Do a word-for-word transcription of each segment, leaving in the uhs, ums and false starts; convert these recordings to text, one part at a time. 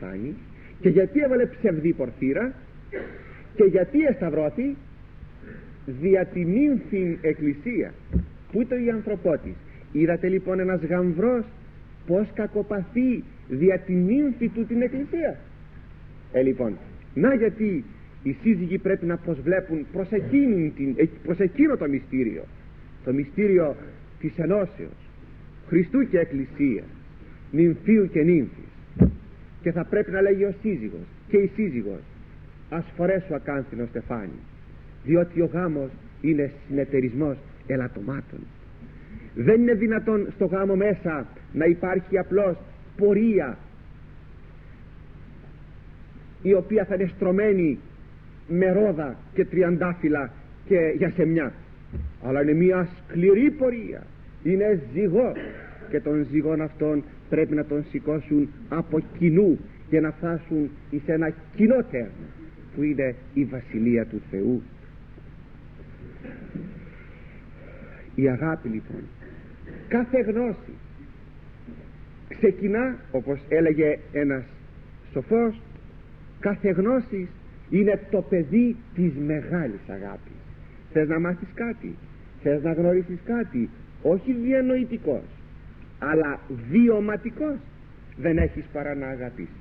βασάνι και γιατί έβαλε ψευδή πορφύρα και γιατί εσταυρώθη? Δια τη νύμφην εκκλησία που ήταν η ανθρωπότης. Είδατε λοιπόν ένας γαμβρός πως κακοπαθεί δια τη νύμφη του την εκκλησία. Ε λοιπόν, να γιατί οι σύζυγοι πρέπει να προσβλέπουν προς, εκείνη την, προς εκείνο το μυστήριο, το μυστήριο της ενώσεως Χριστού και εκκλησίας, νυμφίου και νύμφης. Και θα πρέπει να λέγει ο σύζυγος και η σύζυγος, ας φορέσω ακάνθινο στεφάνι, διότι ο γάμος είναι συνεταιρισμός ελαττωμάτων. Δεν είναι δυνατόν στο γάμο μέσα να υπάρχει απλώς πορεία η οποία θα είναι στρωμένη με ρόδα και τριαντάφυλλα και γιασεμιά, αλλά είναι μια σκληρή πορεία, είναι ζυγός, και των ζυγών αυτών πρέπει να τον σηκώσουν από κοινού και να φτάσουν εις ένα κοινό τέρμα που είναι η Βασιλεία του Θεού. Η αγάπη λοιπόν, κάθε γνώση ξεκινά, όπως έλεγε ένας σοφός, κάθε γνώση είναι το παιδί της μεγάλης αγάπης. Θες να μάθεις κάτι, θες να γνωρίσεις κάτι, όχι διανοητικός αλλά βιωματικός, δεν έχεις παρά να αγαπήσεις.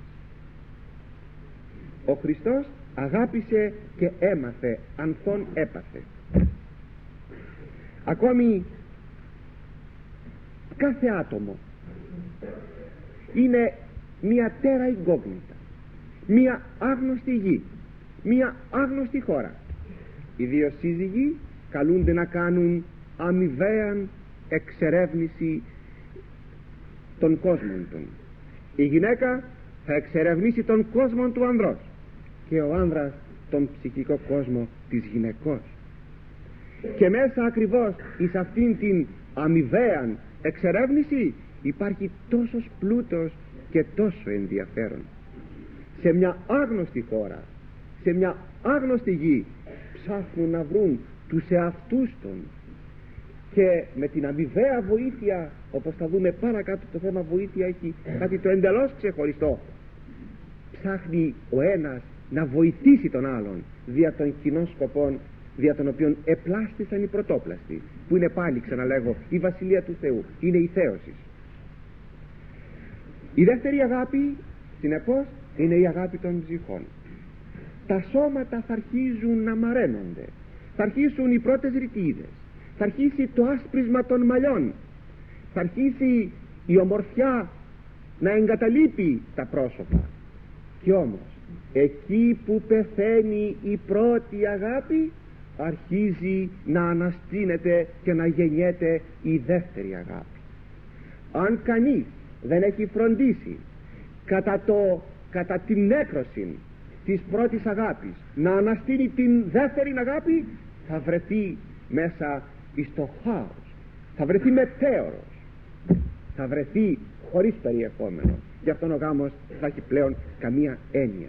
Ο Χριστός αγάπησε και έμαθε, ανθών έπαθε. Ακόμη κάθε άτομο είναι μια τέρα ιγκόγνητα, μια άγνωστη γη, μια άγνωστη χώρα. Οι δύο σύζυγοι καλούνται να κάνουν αμοιβαίαν εξερεύνηση των κόσμων των. Η γυναίκα θα εξερευνήσει τον κόσμο του ανδρός και ο άνδρας τον ψυχικό κόσμο της γυναικός. Και μέσα ακριβώς εις αυτήν την αμοιβαίαν εξερεύνηση υπάρχει τόσος πλούτος και τόσο ενδιαφέρον. Σε μια άγνωστη χώρα, σε μια άγνωστη γη ψάχνουν να βρουν τους εαυτούς των, και με την αμοιβαία βοήθεια, όπως θα δούμε παρακάτω, το θέμα βοήθεια έχει κάτι το εντελώς ξεχωριστό. Ψάχνει ο ένας να βοηθήσει τον άλλον δια των κοινών σκοπών, δια των οποίων επλάστησαν οι πρωτόπλαστοι, που είναι πάλι, ξαναλέγω, η Βασιλεία του Θεού, είναι η θέωση. Η δεύτερη αγάπη, συνεπώς, είναι η αγάπη των ψυχών. Τα σώματα θα αρχίζουν να μαραίνονται, θα αρχίσουν οι πρώτες ρητίδες, θα αρχίσει το άσπρισμα των μαλλιών, θα αρχίσει η ομορφιά να εγκαταλείπει τα πρόσωπα. Κι όμως εκεί που πεθαίνει η πρώτη αγάπη αρχίζει να αναστήνεται και να γεννιέται η δεύτερη αγάπη. Αν κανείς δεν έχει φροντίσει κατά, το, κατά την νέκρωση της πρώτης αγάπης να αναστήνει την δεύτερη αγάπη, θα βρεθεί μέσα εις το χάος, θα βρεθεί μετέωρος, θα βρεθεί χωρίς περιεχόμενο. Γι' αυτόν ο γάμος θα έχει πλέον καμία έννοια.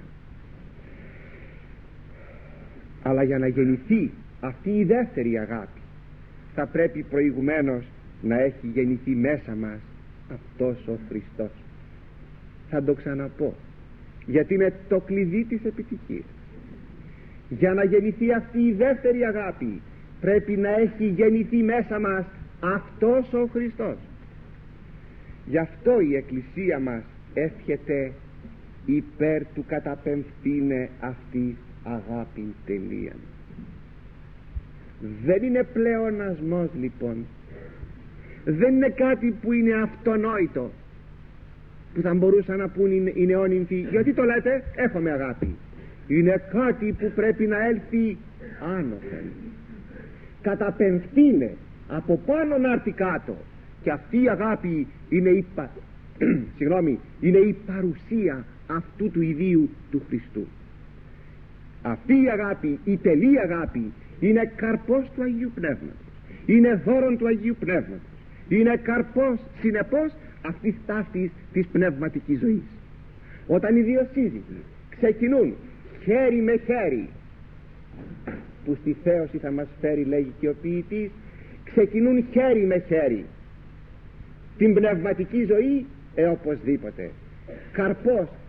Αλλά για να γεννηθεί αυτή η δεύτερη αγάπη θα πρέπει προηγουμένως να έχει γεννηθεί μέσα μας αυτός ο Χριστός. Θα το ξαναπώ, γιατί είναι το κλειδί της επιτυχίας. Για να γεννηθεί αυτή η δεύτερη αγάπη πρέπει να έχει γεννηθεί μέσα μας αυτός ο Χριστός. Γι' αυτό η Εκκλησία μας εύχεται υπέρ του καταπεμφθήνε αυτής αγάπην τελείαν. Δεν είναι πλεονασμός λοιπόν, δεν είναι κάτι που είναι αυτονόητο, που θα μπορούσαν να πούν οι νεόνυμφοι, γιατί το λέτε, έχουμε αγάπη. Είναι κάτι που πρέπει να έλθει άνωθεν, καταπεμφθήνε, από πάνω να έρθει κάτω. Και αυτή η αγάπη είναι η, πα... Συγγνώμη, είναι η παρουσία αυτού του ιδίου του Χριστού. Αυτή η αγάπη, η τελή αγάπη, είναι καρπός του Αγίου Πνεύματος, είναι δώρον του Αγίου Πνεύματος, είναι καρπός συνεπώς αυτής ταύτης της πνευματικής ζωής. Όταν οι δύο σύζυγοι ξεκινούν χέρι με χέρι, που στη θέωση θα μας φέρει, λέγει και ο ποιητής, ξεκινούν χέρι με χέρι την πνευματική ζωή, ε, οπωσδήποτε καρπός